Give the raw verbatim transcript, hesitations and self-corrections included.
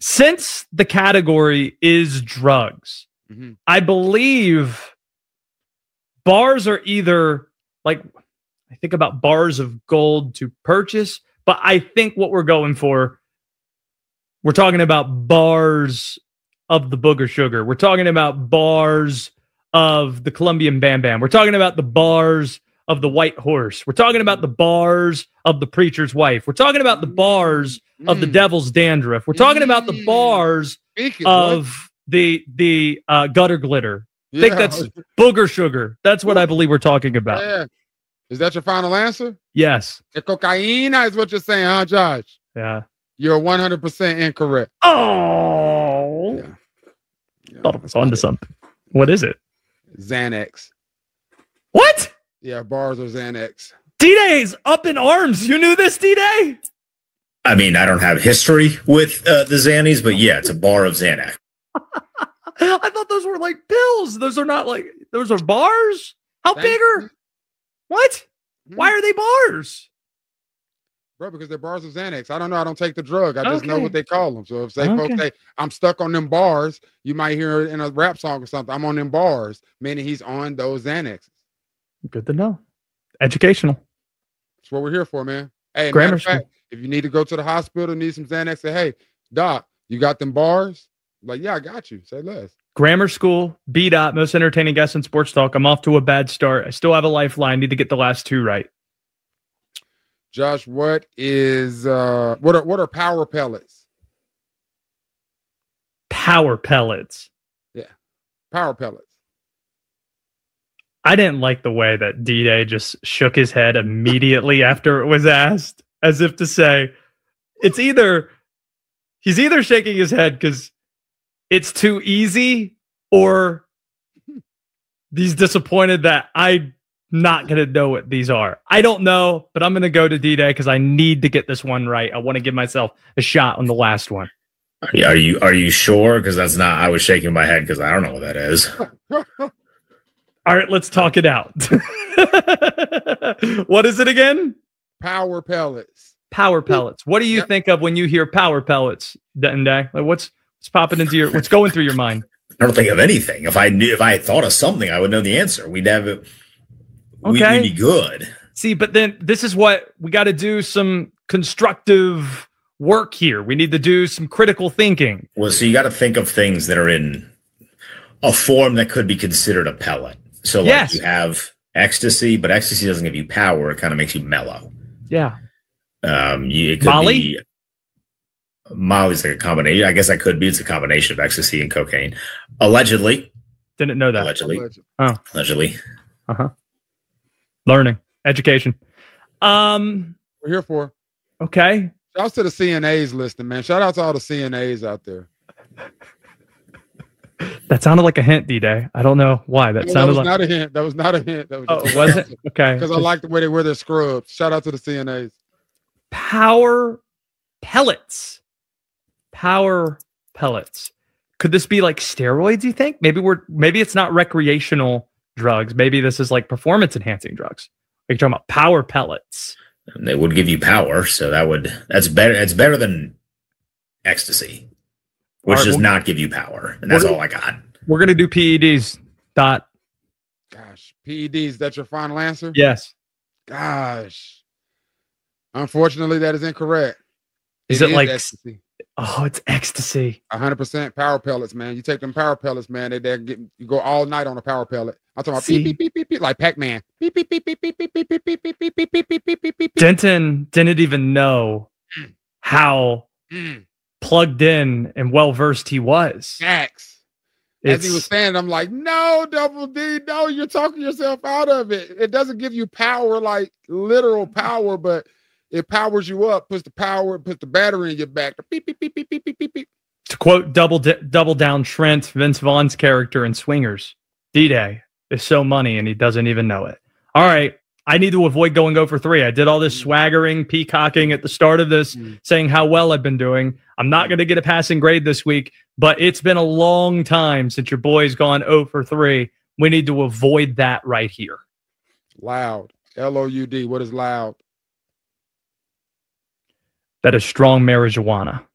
since the category is drugs, mm-hmm. I believe bars are either like, I think about bars of gold to purchase, but I think what we're going for, we're talking about bars of the booger sugar. We're talking about bars of the Colombian Bam Bam. We're talking about the bars of the White Horse. We're talking about the bars of the Preacher's Wife. We're talking about the bars mm. of the Devil's Dandruff. We're talking mm. about the bars Speaking, of what? the the uh, Gutter Glitter. I yeah. think that's booger sugar. That's what I believe we're talking about. Yeah. Is that your final answer? Yes. The cocaina is what you're saying, huh, Josh? Yeah. You're one hundred percent incorrect. Oh. Yeah. Yeah, thought I was onto something. What is it? Xanax. What? Yeah, bars are Xanax. D-Day's up in arms. You knew this, D-Day? I mean, I don't have history with uh, the Xannies, but yeah, it's a bar of Xanax. I thought those were like pills. Those are not like, those are bars? How Thank big are? You. What? Mm-hmm. Why are they bars? Bro, because they're bars of Xanax. I don't know. I don't take the drug. I just okay. know what they call them. So if say okay. folks say, I'm stuck on them bars, you might hear it in a rap song or something. I'm on them bars, meaning he's on those Xanaxes. Good to know. Educational. That's what we're here for, man. Hey, Grammar matter of fact, if you need to go to the hospital, need some Xanax, say, hey, doc, you got them bars? Like, yeah, I got you. Say less. Grammar School, B. Dot, most entertaining guest in sports talk. I'm off to a bad start. I still have a lifeline. Need to get the last two right. Josh, what is uh what are what are power pellets? Power pellets. Yeah. Power pellets. I didn't like the way that D-Day just shook his head immediately after it was asked, as if to say, it's either he's either shaking his head because it's too easy, or he's disappointed that I'm not going to know what these are. I don't know, but I'm going to go to D-Day because I need to get this one right. I want to give myself a shot on the last one. Are you are you sure? Because that's not, I was shaking my head because I don't know what that is. All right, let's talk it out. What is it again? Power pellets. Power pellets. What do you yep. think of when you hear power pellets, D-Day? Like what's what's popping into your, what's going through your mind? I don't think of anything. If I knew, if I had thought of something, I would know the answer. We'd have it. Okay. We'd be good. See, but then this is what we got to do, some constructive work here. We need to do some critical thinking. Well, so you got to think of things that are in a form that could be considered a pellet. So like yes. you have ecstasy, but ecstasy doesn't give you power. It kind of makes you mellow. Yeah. Um, you, it could Molly? Be, Molly's like a combination. I guess that could be. It's a combination of ecstasy and cocaine. Allegedly. Didn't know that. Allegedly. Oh. Allegedly. Uh-huh. Learning. Education. Um, We're here for. Okay. Shout out to the C N As listening, man. Shout out to all the C N As out there. That sounded like a hint, D-Day. I don't know why. That no, sounded that was like not a hint. That was not a hint. That was oh, it wasn't? Okay. Because I like the way they wear their scrubs. Shout out to the C N As. Power pellets. Power pellets. Could this be like steroids, you think? Maybe we're maybe it's not recreational drugs. Maybe this is like performance enhancing drugs. Are you talking about power pellets? And they would give you power, so that would that's better. It's better than ecstasy, which right, does we'll, not give you power, and that's all I got. We're gonna do P E Ds. Dot. Gosh, P E Ds. That's your final answer? Yes. Gosh. Unfortunately, that is incorrect. Is it, it is like? Ecstasy. Oh, it's ecstasy. A hundred percent power pellets, man. You take them power pellets, man. They they get you go all night on a power pellet. I'm talking about beep, beep, beep, beep, beep, like Pac-Man. Beep, beep, beep, beep, beep, beep, beep, beep, beep, beep, beep, beep, beep, beep, beep, beep. Denton didn't even know how mm. plugged in and well versed he was. Facts. As he was saying, I'm like, no, Double D, no, you're talking yourself out of it. It doesn't give you power, like literal power, but it powers you up, puts the power, puts the battery in your back. Beep, beep, beep, beep, beep, beep, beep, beep. To quote Double Double Down Trent, Vince Vaughn's character in Swingers, D-Day is so money and he doesn't even know it. All right, I need to avoid going oh for three. I did all this swaggering, peacocking at the start of this, mm. saying how well I've been doing. I'm not going to get a passing grade this week, but it's been a long time since your boy's gone oh for three. We need to avoid that right here. Loud. L O U D. What is loud? That is strong marijuana.